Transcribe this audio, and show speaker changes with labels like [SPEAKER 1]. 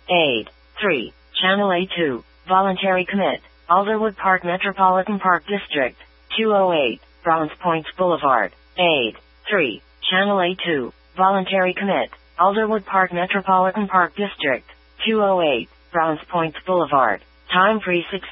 [SPEAKER 1] Aid. 3. Channel A2. Voluntary commit. Alderwood Park Metropolitan Park District. 208. Browns Point Boulevard. Aid. 3. Channel A2. Voluntary commit. Alderwood Park Metropolitan Park District. 208. Browns Point Boulevard. Time free 6